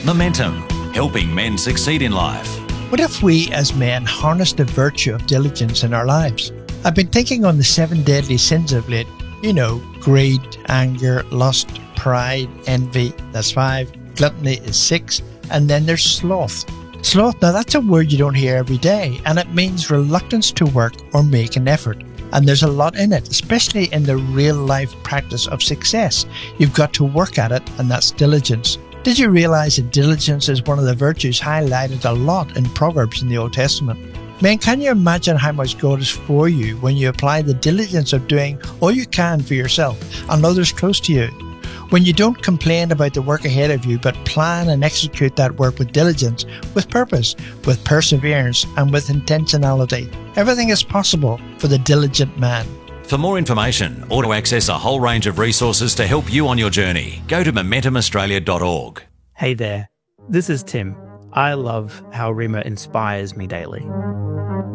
Momentum, helping men succeed in life. What if we as men harness the virtue of diligence in our lives? I've been thinking on the 7 deadly sins of late. You know, greed, anger, lust, pride, envy, that's 5. Gluttony is 6. And then there's sloth. Sloth, now that's a word you don't hear every day, and it means reluctance to work or make an effort. And there's a lot in it, especially in the real life practice of success. You've got to work at it, and that's diligence. Did you realize that diligence is one of the virtues highlighted a lot in Proverbs in the Old Testament? Man, can you imagine how much God is for you when you apply the diligence of doing all you can for yourself and others close to you? When you don't complain about the work ahead of you, but plan and execute that work with diligence, with purpose, with perseverance, and with intentionality, everything is possible for the diligent man. For more information or to access a whole range of resources to help you on your journey, go to momentumaustralia.org. Hey there, this is Tim. I love how Rima inspires me daily.